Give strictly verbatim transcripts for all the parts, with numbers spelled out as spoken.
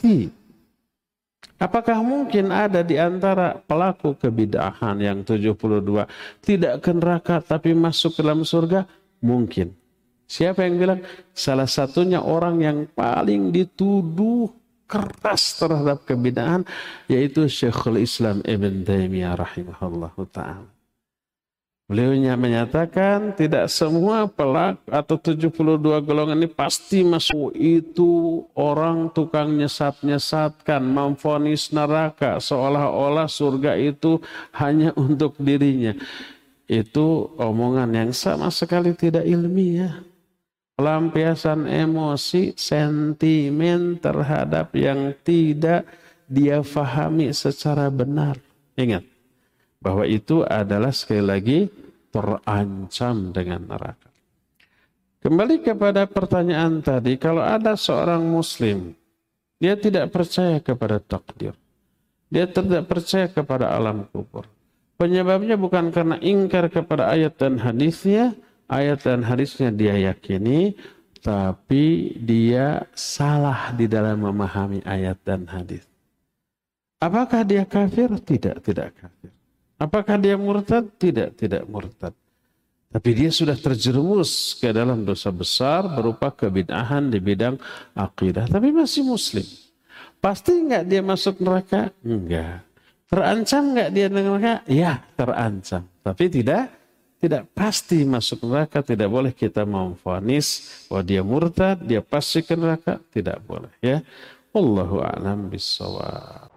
pasti. Apakah mungkin ada di antara pelaku kebid'ahan yang tujuh puluh dua tidak ke neraka tapi masuk ke dalam surga? Mungkin. Siapa yang bilang? Salah satunya orang yang paling dituduh keras terhadap kebid'ahan yaitu Syekhul Islam Ibn Taimiyah rahimahullahu ta'ala. Beliaunya menyatakan tidak semua pelaku atau tujuh puluh dua golongan ini pasti masuk. Itu orang tukang nyesat-nyesatkan, memvonis neraka seolah-olah surga itu hanya untuk dirinya. Itu omongan yang sama sekali tidak ilmiah. Pelampiasan emosi, sentimen terhadap yang tidak dia fahami secara benar. Ingat bahwa itu adalah sekali lagi terancam dengan neraka. Kembali kepada pertanyaan tadi, kalau ada seorang muslim, dia tidak percaya kepada takdir, dia tidak percaya kepada alam kubur. Penyebabnya bukan karena ingkar kepada ayat dan hadisnya, ayat dan hadisnya dia yakini, tapi dia salah di dalam memahami ayat dan hadis. Apakah dia kafir? Tidak, tidak kafir. Apakah dia murtad? Tidak, tidak murtad. Tapi dia sudah terjerumus ke dalam dosa besar berupa kebid'ahan di bidang akidah. Tapi masih muslim. Pasti enggak dia masuk neraka? Enggak. Terancam enggak dia neraka? Ya, terancam. Tapi tidak tidak pasti masuk neraka. Tidak boleh kita memvonis bahwa dia murtad, dia pasti ke neraka. Tidak boleh. Ya, Wallahu a'lam bishawab.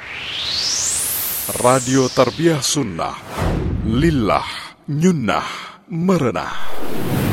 Radio Tarbiyah Sunnah Lillah Nyunnah Merenah.